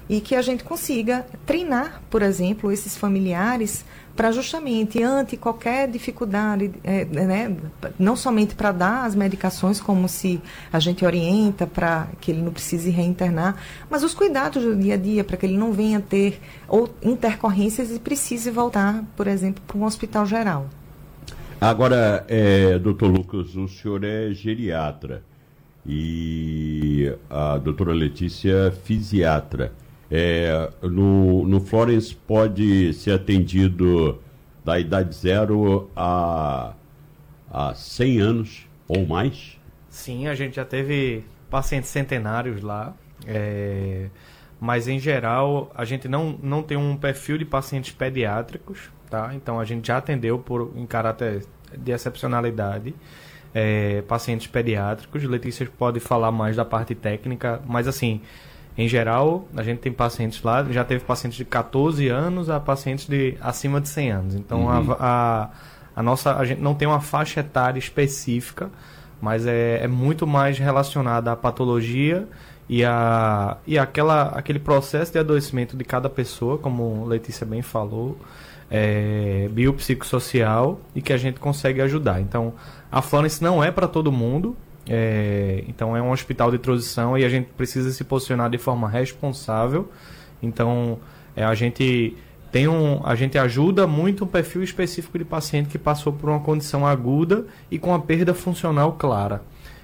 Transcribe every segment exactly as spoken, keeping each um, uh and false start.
e que a gente consiga treinar, por exemplo, esses familiares para justamente, ante qualquer dificuldade, é, né, não somente para dar as medicações, como se a gente orienta para que ele não precise reinternar, mas os cuidados do dia a dia, para que ele não venha ter ou intercorrências e precise voltar, por exemplo, para um hospital geral. Agora, é, doutor Lucas, o senhor é geriatra e a doutora Letícia fisiatra. É, no, no Florence pode ser atendido da idade zero a, a cem anos ou mais? Sim, a gente já teve pacientes centenários lá, é, mas em geral a gente não, não tem um perfil de pacientes pediátricos, tá? Então a gente já atendeu por, em caráter de excepcionalidade é, pacientes pediátricos. Letícia pode falar mais da parte técnica, mas assim, em geral, a gente tem pacientes lá, já teve pacientes de catorze anos a pacientes de acima de cem anos. Então, uhum. a, a, a nossa, a gente não tem uma faixa etária específica, mas é, é muito mais relacionada à patologia e, a, e aquela, aquele processo de adoecimento de cada pessoa, como Letícia bem falou, é, biopsicossocial, e que a gente consegue ajudar. Então, a Florence não é para todo mundo. É, então é um hospital de transição e a gente precisa se posicionar de forma responsável. Então é, a gente tem um, a gente ajuda muito um perfil específico de paciente que passou por uma condição aguda e com a perda funcional clara.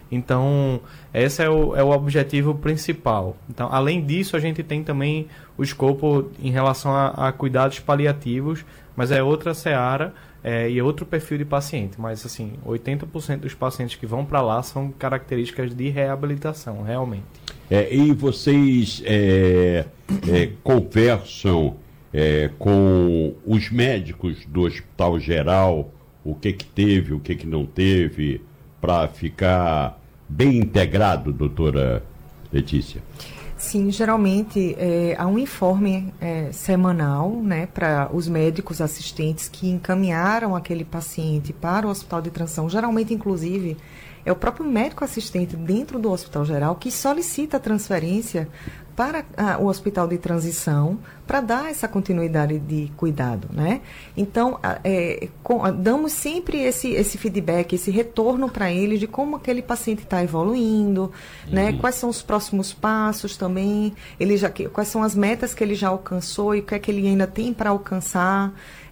Então esse é o, é o objetivo principal. Então, além disso, a gente tem também o escopo em relação a, a cuidados paliativos, mas é outra seara. É, e outro perfil de paciente, mas assim, oitenta por cento dos pacientes que vão para lá são características de reabilitação, realmente. É, e vocês é, é, conversam é, com os médicos do Hospital Geral, o que que teve, o que que não teve, para ficar bem integrado, doutora Letícia? Sim, geralmente é, há um informe é, semanal, né, para os médicos assistentes que encaminharam aquele paciente para o hospital de transição. Geralmente, inclusive, é o próprio médico assistente dentro do hospital geral que solicita a transferência para ah, o hospital de transição para dar essa continuidade de cuidado, né? Então, é, com, damos sempre esse, esse feedback, esse retorno para ele de como aquele paciente está evoluindo, uhum. né? Quais são os próximos passos também, ele já, quais são as metas que ele já alcançou e o que é que ele ainda tem para alcançar,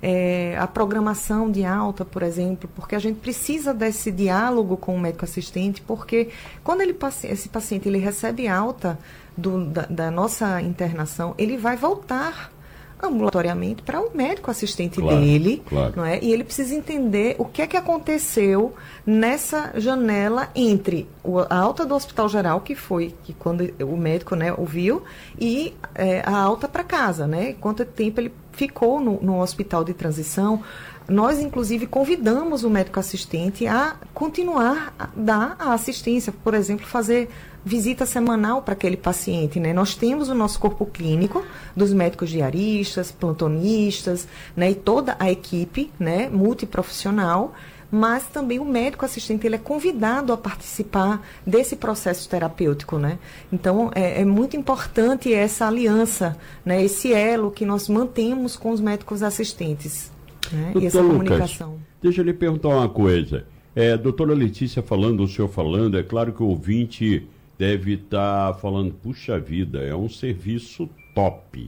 é, a programação de alta, por exemplo, porque a gente precisa desse diálogo com o médico assistente, porque quando ele, esse paciente ele recebe alta Do, da, da nossa internação, ele vai voltar ambulatoriamente para o médico assistente claro, dele, claro. Não é? E ele precisa entender o que é que aconteceu nessa janela entre o, a alta do hospital geral, que foi que quando o médico, né, ouviu, e é, a alta para casa, né? Quanto tempo ele ficou no, no hospital de transição. Nós, inclusive, convidamos o médico assistente a continuar a dar a assistência, por exemplo, fazer visita semanal para aquele paciente, né? Nós temos o nosso corpo clínico dos médicos diaristas, plantonistas, né? E toda a equipe, né? Multiprofissional, mas também o médico assistente ele é convidado a participar desse processo terapêutico, né? Então, é, é muito importante essa aliança, né? Esse elo que nós mantemos com os médicos assistentes. Né? E essa Lucas, comunicação. Deixa eu lhe perguntar uma coisa. É, doutora Letícia falando, o senhor falando, é claro que o ouvinte deve estar tá falando, puxa vida, é um serviço top,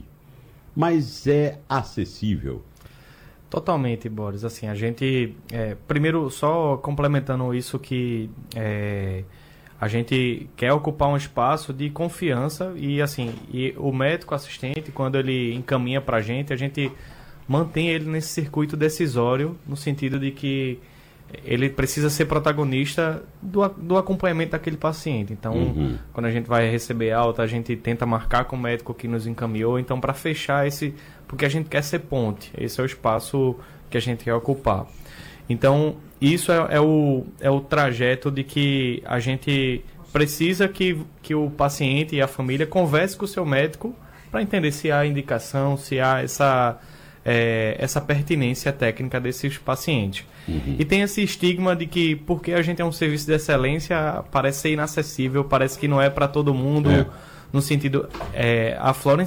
mas é acessível? Totalmente, Boris. Assim, a gente, é, primeiro, só complementando isso que é, a gente quer ocupar um espaço de confiança e, assim, e o médico assistente, quando ele encaminha para a gente, a gente mantém ele nesse circuito decisório, no sentido de que ele precisa ser protagonista do, do acompanhamento daquele paciente. Então, uhum. quando a gente vai receber alta, a gente tenta marcar com o médico que nos encaminhou, então para fechar esse... Porque a gente quer ser ponte, esse é o espaço que a gente quer ocupar. Então, isso é, é, o, é o trajeto de que a gente precisa que, que o paciente e a família converse com o seu médico para entender se há indicação, se há essa... É, essa pertinência técnica desses pacientes. Uhum. E tem esse estigma de que, porque a gente é um serviço de excelência, parece ser inacessível, parece que não é para todo mundo, é. No sentido... É, a Florence